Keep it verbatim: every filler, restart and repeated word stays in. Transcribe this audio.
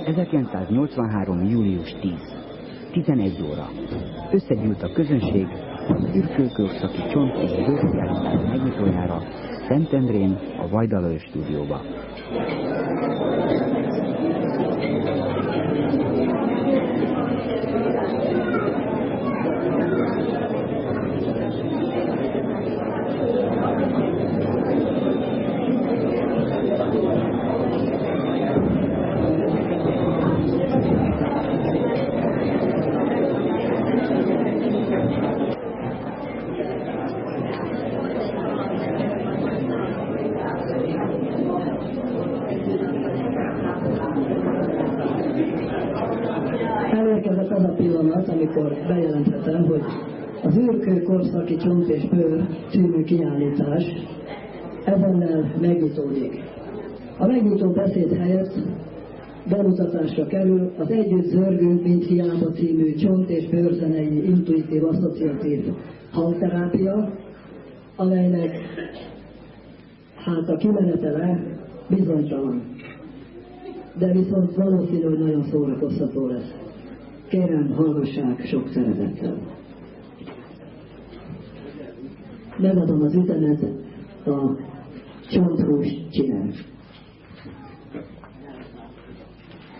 ezerkilencszáznyolcvanhárom. július tíz. tizenegy óra. Összegyűlt a közönség az ürkőkorszaki csont és bőrkiállítás megnyitójára Szentendrén, a Vajdalai stúdióba. Elérkezett az a pillanat, amikor bejelenthetem, hogy az űrkőkorszaki Csont és Bőr című kiállítás ezennel megnyitódik. A megnyitó beszéd helyett bemutatásra kerül az Együtt zörgünk, mint hiába című csont- és bőrzenei intuitív asszociatív hangterápia, amelynek hát a kimenetele bizonytalan, de viszont valószínű, hogy nagyon szórakoztató lesz. Kérem, hallgassák sok szeretettel. Megadom az üzenet a csonthús csinálat.